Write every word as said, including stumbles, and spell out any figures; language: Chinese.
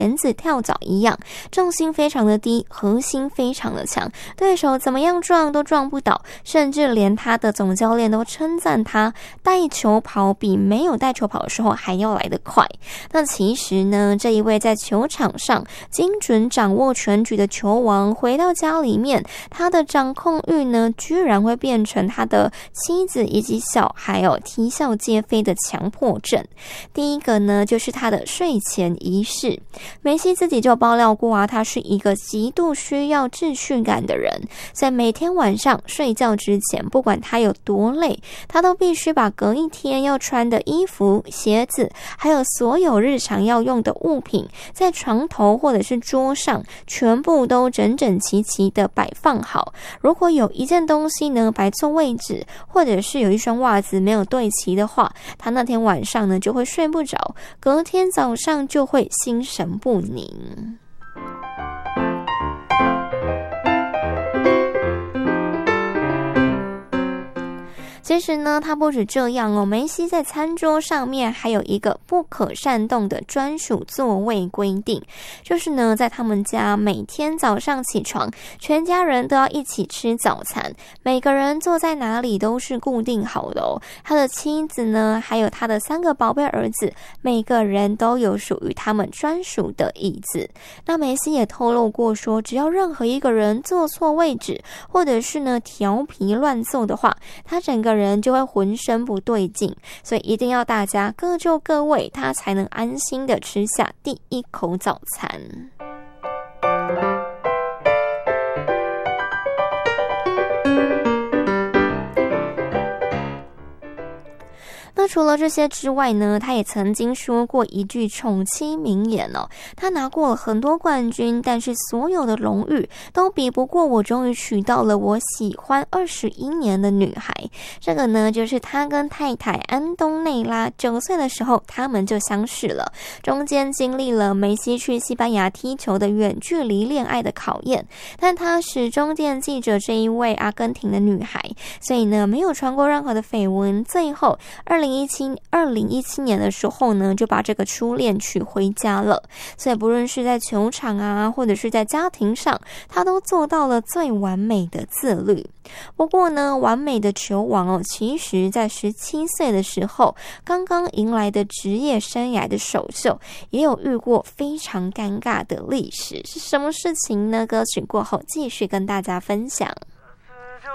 原子跳蚤一样，重心非常的低，核心非常的强，对手怎么样撞都撞不倒，甚至连他的总教练都称赞他带球跑比没有带球跑的时候还要来得快。那其实呢，这一位在球场上精准掌握全局的球王，回到家里面，他的掌控欲呢，居然会变成他的妻子以及小孩哦啼笑皆非的强迫症。第一个呢，就是他的睡前仪式。梅西自己就爆料过啊，他是一个极度需要秩序感的人，在每天晚上睡觉之前，不管他有多累，他都必须把隔一天要穿的衣服、鞋子，还有所有日常要用的物品，在床头或者是桌上全部都整整齐齐的摆放好。如果有一件东西呢摆错位置，或者是有一双袜子没有对齐的话，他那天晚上呢就会睡不着，隔天早上就会心神不宁。其实呢，他不止这样哦，梅西在餐桌上面还有一个不可擅动的专属座位规定，就是呢，在他们家每天早上起床，全家人都要一起吃早餐，每个人坐在哪里都是固定好的哦。他的妻子呢，还有他的三个宝贝儿子，每个人都有属于他们专属的椅子。那梅西也透露过说，只要任何一个人坐错位置，或者是呢调皮乱坐的话，他整个人人就会浑身不对劲，所以一定要大家各就各位，他才能安心的吃下第一口早餐。那除了这些之外呢，他也曾经说过一句宠妻名言哦，他拿过了很多冠军，但是所有的荣誉都比不过我终于娶到了我喜欢二十一年的女孩。这个呢，就是他跟太太安东内拉九岁的时候，他们就相识了，中间经历了梅西去西班牙踢球的远距离恋爱的考验，但他始终惦记着这一位阿根廷的女孩，所以呢，没有传过任何的绯闻。最后二零一七二零一七年的时候呢，就把这个初恋娶回家了。所以不论是在球场啊，或者是在家庭上，他都做到了最完美的自律。不过呢，完美的球王哦，其实在十七岁的时候，刚刚迎来的职业生涯的首秀，也有遇过非常尴尬的历史。是什么事情呢？歌曲过后继续跟大家分享。